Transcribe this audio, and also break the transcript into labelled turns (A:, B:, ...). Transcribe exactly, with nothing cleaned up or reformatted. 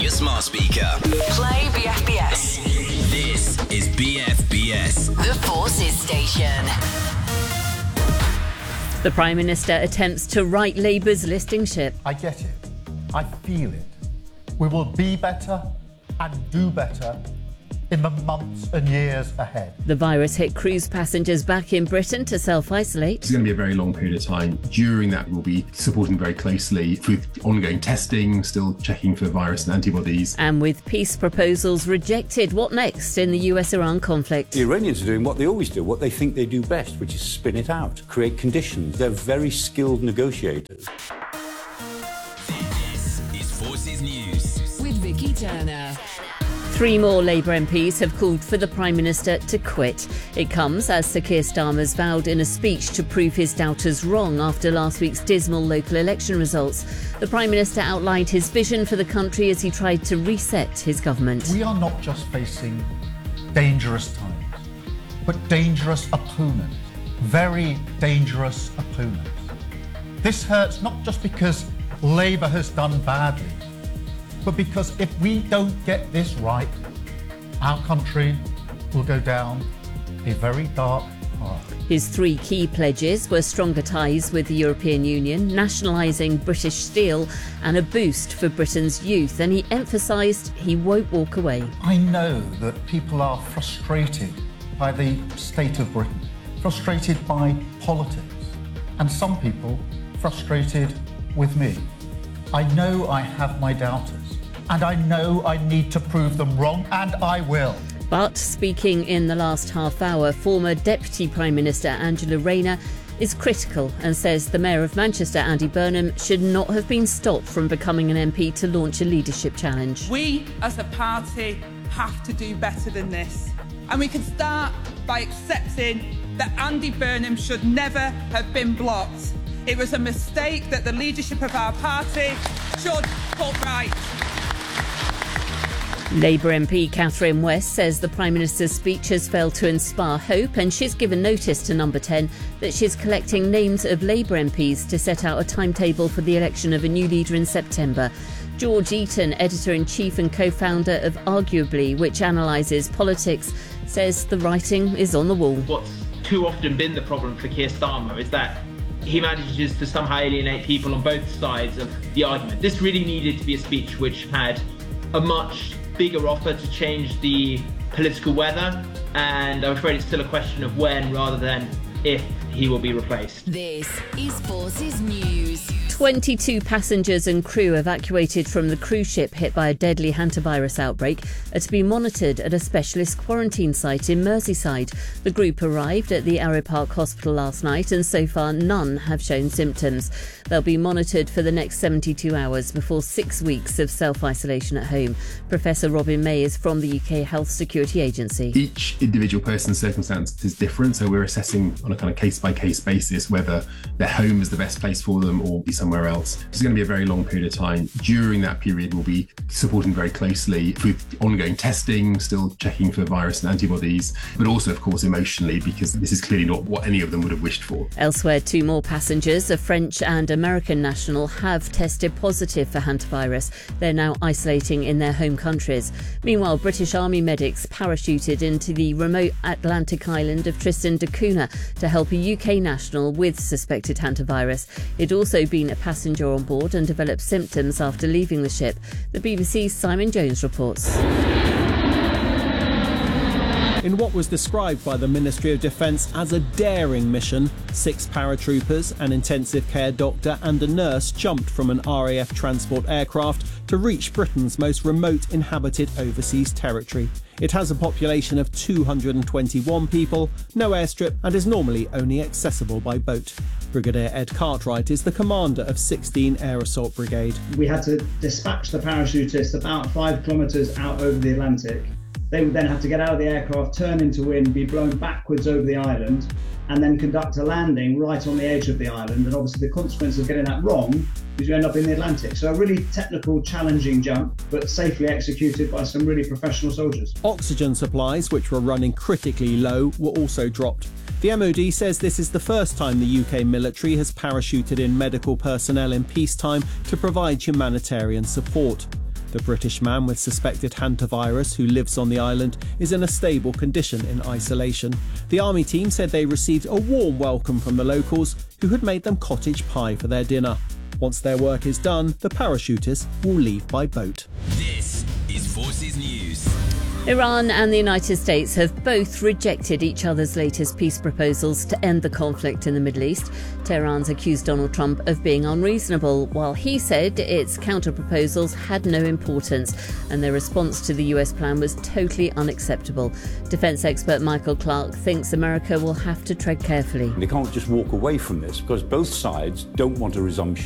A: your smart speaker.
B: Play B F B S.
A: This is B F B S.
B: The Forces Station.
C: The Prime Minister attempts to right Labour's listing ship.
D: I get it. I feel it. We will be better and do better in the months and years ahead.
C: The virus hit cruise passengers back in Britain to self-isolate.
E: It's going to be a very long period of time. During that, we'll be supporting very closely with ongoing testing, still checking for virus and antibodies.
C: And with peace proposals rejected, what next in the U S-Iran conflict?
F: The Iranians are doing what they always do, what they think they do best, which is spin it out, create conditions. They're very skilled negotiators.
A: This is Forces News
B: with Vicky Turner.
C: Three more Labour M Ps have called for the Prime Minister to quit. It comes as Sir Keir Starmer's vowed in a speech to prove his doubters wrong after last week's dismal local election results. The Prime Minister outlined his vision for the country as he tried to reset his government.
D: We are not just facing dangerous times, but dangerous opponents, very dangerous opponents. This hurts not just because Labour has done badly, but because if we don't get this right, our country will go down a very dark path.
C: His three key pledges were stronger ties with the European Union, nationalising British steel and a boost for Britain's youth. And he emphasised he won't walk away.
D: I know that people are frustrated by the state of Britain, frustrated by politics, and some people frustrated with me. I know I have my doubters. And I know I need to prove them wrong, and I will.
C: But speaking in the last half hour, former Deputy Prime Minister Angela Rayner is critical and says the Mayor of Manchester, Andy Burnham, should not have been stopped from becoming an M P to launch a leadership challenge.
G: We, as a party, have to do better than this. And we can start by accepting that Andy Burnham should never have been blocked. It was a mistake that the leadership of our party should put right.
C: Labour M P Catherine West says the Prime Minister's speech has failed to inspire hope, and she's given notice to Number ten that she's collecting names of Labour M Ps to set out a timetable for the election of a new leader in September. George Eaton, editor-in-chief and co-founder of Arguably, which analyses politics, says the writing is on the wall.
H: What's too often been the problem for Keir Starmer is that he manages to somehow alienate people on both sides of the argument. This really needed to be a speech which had a much bigger offer to change the political weather, and I'm afraid it's still a question of when rather than if he will be replaced.
B: This is Forces News.
C: twenty-two passengers and crew evacuated from the cruise ship hit by a deadly hantavirus outbreak are to be monitored at a specialist quarantine site in Merseyside. The group arrived at the Arrow Park Hospital last night, and so far none have shown symptoms. They'll be monitored for the next seventy-two hours before six weeks of self-isolation at home. Professor Robin May is from the U K Health Security Agency.
E: Each individual person's circumstance is different, so we're assessing on a kind of case-by-case basis whether their home is the best place for them or be somewhere else. It's going to be a very long period of time. During that period, we'll be supporting very closely with ongoing testing, still checking for virus and antibodies, but also, of course, emotionally, because this is clearly not what any of them would have wished for.
C: Elsewhere, two more passengers, a French and American national, have tested positive for hantavirus. They're now isolating in their home countries. Meanwhile, British Army medics parachuted into the remote Atlantic island of Tristan da Cunha to help a U K national with suspected hantavirus. He'd also been a passenger on board and developed symptoms after leaving the ship. The B B C's Simon Jones reports.
I: In what was described by the Ministry of Defence as a daring mission, six paratroopers, an intensive care doctor and a nurse jumped from an R A F transport aircraft to reach Britain's most remote inhabited overseas territory. It has a population of two hundred twenty-one people, no airstrip, and is normally only accessible by boat. Brigadier Ed Cartwright is the commander of sixteen Air Assault Brigade.
J: We had to dispatch the parachutists about five kilometres out over the Atlantic. They would then have to get out of the aircraft, turn into wind, be blown backwards over the island, and then conduct a landing right on the edge of the island. And obviously the consequence of getting that wrong is you end up in the Atlantic. So a really technical, challenging jump, but safely executed by some really professional soldiers.
I: Oxygen supplies, which were running critically low, were also dropped. The M O D says this is the first time the U K military has parachuted in medical personnel in peacetime to provide humanitarian support. The British man with suspected hantavirus who lives on the island is in a stable condition in isolation. The army team said they received a warm welcome from the locals who had made them cottage pie for their dinner. Once their work is done, the parachutists will leave by boat.
A: This is Forces News.
C: Iran and the United States have both rejected each other's latest peace proposals to end the conflict in the Middle East. Tehran's accused Donald Trump of being unreasonable, while he said its counter-proposals had no importance and their response to the U S plan was totally unacceptable. Defence expert Michael Clark thinks America will have to tread carefully.
F: They can't just walk away from this because both sides don't want a resumption